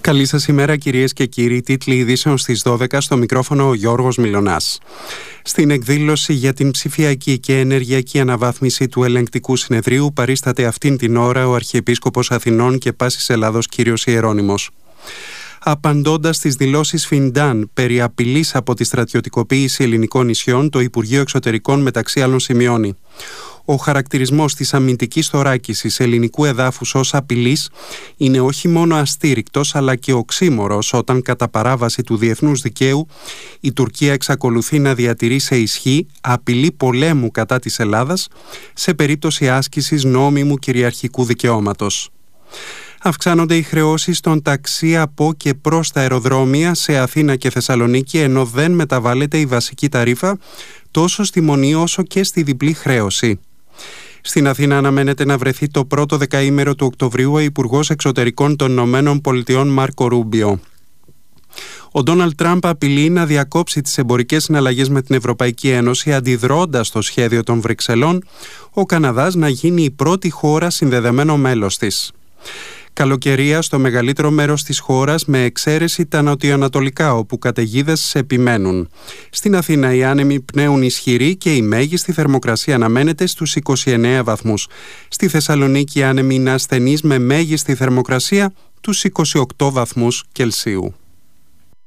Καλή σας ημέρα, κυρίες και κύριοι. Τίτλοι ειδήσεων στις 12, στο μικρόφωνο ο Γιώργος Μιλωνάς. Στην εκδήλωση για την ψηφιακή και ενεργειακή αναβάθμιση του Ελεγκτικού Συνεδρίου παρίσταται αυτήν την ώρα ο Αρχιεπίσκοπος Αθηνών και Πάσης Ελλάδος κ. Ιερώνυμος. Απαντώντας στις δηλώσεις Φιντάν περί απειλής από τη στρατιωτικοποίηση ελληνικών νησιών, το Υπουργείο Εξωτερικών μεταξύ άλλων σημειώνει: ο χαρακτηρισμός της αμυντικής θωράκισης ελληνικού εδάφους ως απειλής είναι όχι μόνο αστήρικτος αλλά και οξύμορος όταν κατά παράβαση του διεθνούς δικαίου η Τουρκία εξακολουθεί να διατηρεί σε ισχύ απειλή πολέμου κατά της Ελλάδας σε περίπτωση άσκησης νόμιμου κυριαρχικού δικαιώματος. Αυξάνονται οι χρεώσεις των ταξί από και προς τα αεροδρόμια σε Αθήνα και Θεσσαλονίκη, ενώ δεν μεταβάλλεται η βασική ταρίφα τόσο στη μονή όσο και στη διπλή χρέωση. Στην Αθήνα αναμένεται να βρεθεί το πρώτο δεκαήμερο του Οκτωβρίου ο Υπουργός Εξωτερικών των ΗΠΑ Μάρκο Ρούμπιο. Ο Ντόναλντ Τραμπ απειλεί να διακόψει τις εμπορικές συναλλαγές με την Ευρωπαϊκή Ένωση, αντιδρώντας στο σχέδιο των Βρυξελών ο Καναδάς να γίνει η πρώτη χώρα συνδεδεμένο μέλος της. Καλοκαιρία στο μεγαλύτερο μέρος της χώρας, με εξαίρεση τα νοτιοανατολικά, όπου καταιγίδες επιμένουν. Στην Αθήνα οι άνεμοι πνέουν ισχυροί και η μέγιστη θερμοκρασία αναμένεται στους 29 βαθμούς. Στη Θεσσαλονίκη οι άνεμοι είναι ασθενείς με μέγιστη θερμοκρασία τους 28 βαθμούς Κελσίου.